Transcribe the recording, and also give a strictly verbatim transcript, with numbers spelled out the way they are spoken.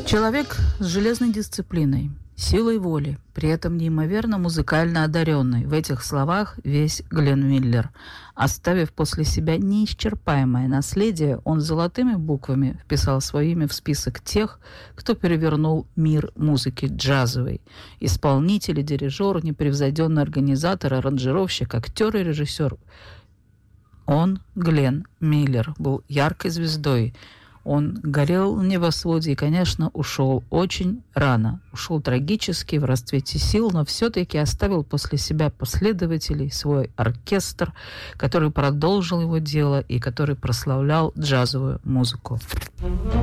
Человек с железной дисциплиной, силой воли, при этом неимоверно музыкально одаренный. В этих словах весь Глен Миллер. Оставив после себя неисчерпаемое наследие, он золотыми буквами вписал свое имя в список тех, кто перевернул мир музыки джазовой. Исполнитель, дирижер, непревзойденный организатор, аранжировщик, актер и режиссер. Он, Глен Миллер, был яркой звездой. Он горел в небосводе и, конечно, ушел очень рано. Ушел трагически, в расцвете сил, но все-таки оставил после себя последователей, свой оркестр, который продолжил его дело и который прославлял джазовую музыку.